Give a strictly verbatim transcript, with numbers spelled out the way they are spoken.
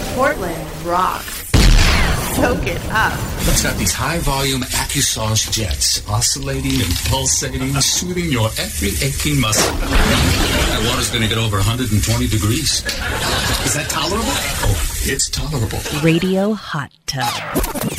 Portland rocks. Soak it up. It's got these high-volume AccuSauce jets oscillating and pulsating, soothing your every aching muscle. That water's going to get over one hundred twenty degrees. Is that tolerable? Oh, it's tolerable. Radio Hot Tub.